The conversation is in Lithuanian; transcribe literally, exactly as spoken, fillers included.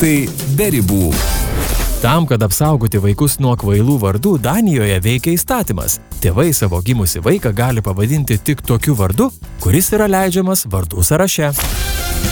Faktai be ribų. Tam, kad apsaugoti vaikus nuo kvailų vardų, Danijoje veikia įstatymas. Tėvai savo gimusi vaiką gali pavadinti tik tokiu vardu, kuris yra leidžiamas vardų sąraše.